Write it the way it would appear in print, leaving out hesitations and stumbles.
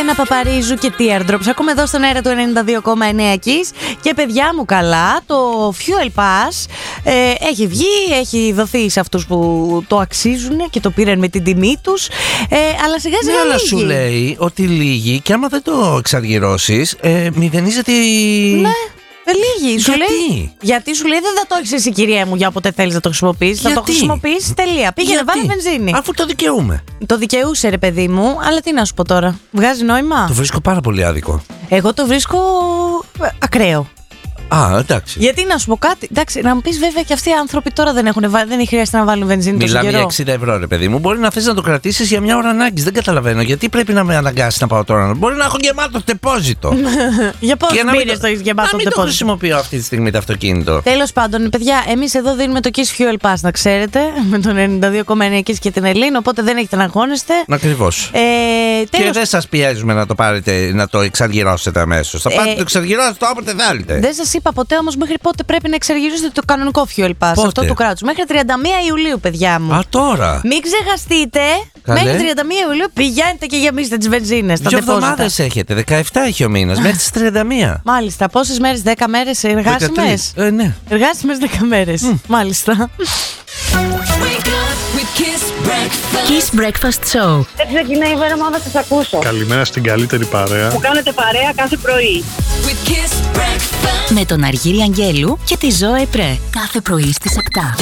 Έλενα Παπαρίζου και Teardrops. Ακούμε εδώ στον αέρα του 92,9 Kiss. Και παιδιά μου καλά, το Fuel Pass έχει βγει, έχει δοθεί σε αυτούς που το αξίζουν και το πήραν με την τιμή τους. Αλλά σιγά σιγά αλλά σου λέει ότι λίγοι και άμα δεν το εξαργυρώσεις, μηδενίζεται η... Ναι. Λίγοι. Σου Γιατί? λέει, γιατί σου λέει δεν θα το έχεις εσύ, κυρία μου, για όποτε θέλεις να το χρησιμοποιήσεις. Θα το χρησιμοποιήσεις, τελεία. Πήγαινε, βάλε βενζίνη. Αφού το δικαιούμαι. Το δικαιούσε, ρε παιδί μου, αλλά τι να σου πω τώρα. Βγάζει νόημα. Το βρίσκω πάρα πολύ άδικο. Εγώ το βρίσκω ακραίο. Α, εντάξει. Γιατί να σου πω κάτι. Εντάξει, να μου πεις βέβαια και αυτοί οι άνθρωποι τώρα δεν χρειάζεται να βάλουν βενζίνη τόσο καιρό. Μιλάμε για 60 ευρώ, ρε παιδί μου. Μπορεί να θες να το κρατήσεις για μια ώρα ανάγκης. Δεν καταλαβαίνω γιατί πρέπει να με αναγκάσει να πάω τώρα. Μπορεί να έχω γεμάτο τεπόζιτο. Για πόσους μήνες το έχεις γεμάτο τεπόζιτο. Να μην το χρησιμοποιώ αυτή τη στιγμή το αυτοκίνητο. Τέλος πάντων, παιδιά, εμείς εδώ δίνουμε το Kiss Fuel Pass, να ξέρετε. Με τον 92,9 Kiss και την Ελλήνη. Οπότε δεν έχετε να αγχώνεστε. Ακριβώς. Και δεν σας πιέζουμε να το πάρετε, να το εξαργυρώσετε αμέσως. Θα πάτε το εξαργυρώσετε όποτε θέλετε. Δεν σας είπα ποτέ όμως μέχρι πότε πρέπει να εξαργυρώσετε το κανονικό Fuel Pass. Πότε? Αυτό του κράτους. Μέχρι 31 Ιουλίου, παιδιά μου. Α, τώρα. Μην ξεχαστείτε. Καλέ. Μέχρι 31 Ιουλίου πηγαίνετε και γεμίστε τις βενζίνες. 2 εβδομάδες έχετε. 17 έχει ο μήνας. Μέχρι τις 31. Μάλιστα. Πόσες μέρες? 10 μέρες εργάσιμες. Ναι. Εργάσιμες 10 μέρες. Μάλιστα. Kiss Breakfast Show. Ξεκινάει η μέρα μου να σας ακούσω. Καλημέρα στην καλύτερη παρέα. Που κάνετε παρέα κάθε πρωί. Με τον Αργύρη Αγγέλου και τη Ζώε Πρέ. Κάθε πρωί στις 7.